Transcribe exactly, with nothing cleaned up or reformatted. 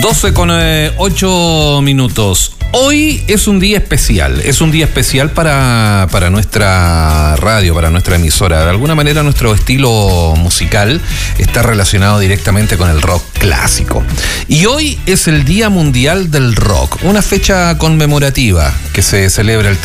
doce con ocho minutos. Hoy es un día especial, es un día especial para, para nuestra radio, para nuestra emisora. De alguna manera nuestro estilo musical está relacionado directamente con el rock clásico. Y hoy es el Día Mundial del Rock, una fecha conmemorativa que se celebra el